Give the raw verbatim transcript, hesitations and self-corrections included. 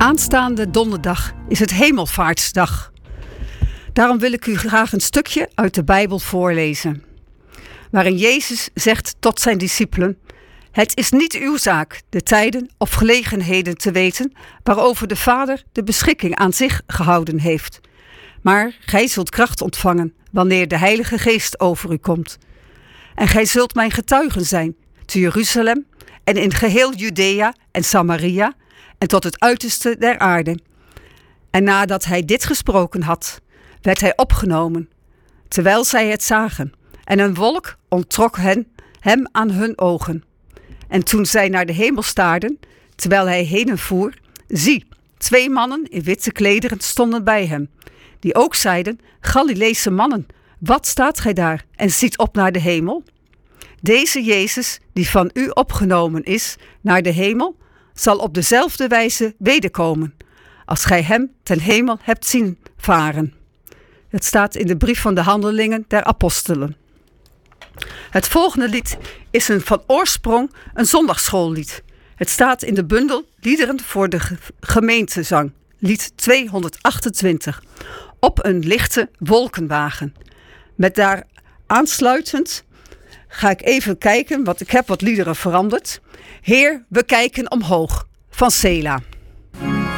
Aanstaande donderdag is het Hemelvaartsdag. Daarom wil ik u graag een stukje uit de Bijbel voorlezen, waarin Jezus zegt tot zijn discipelen: het is niet uw zaak de tijden of gelegenheden te weten waarover de Vader de beschikking aan zich gehouden heeft. Maar gij zult kracht ontvangen wanneer de Heilige Geest over u komt. En gij zult mijn getuigen zijn te Jeruzalem en in geheel Judea en Samaria en tot het uiterste der aarde. En nadat hij dit gesproken had, werd hij opgenomen, terwijl zij het zagen, en een wolk onttrok hen, hem aan hun ogen. En toen zij naar de hemel staarden, terwijl hij heen voer, zie, twee mannen in witte klederen stonden bij hem, die ook zeiden: Galileese mannen, wat staat gij daar en ziet op naar de hemel? Deze Jezus, die van u opgenomen is naar de hemel, zal op dezelfde wijze wederkomen, als gij hem ten hemel hebt zien varen. Het staat in de brief van de Handelingen der Apostelen. Het volgende lied is een van oorsprong een zondagsschoollied. Het staat in de bundel Liederen voor de gemeentezang, lied tweehonderdachtentwintig, op een lichte wolkenwagen. Met daar aansluitend ga ik even kijken, want ik heb wat liederen veranderd. Heer, we kijken omhoog, van Sela.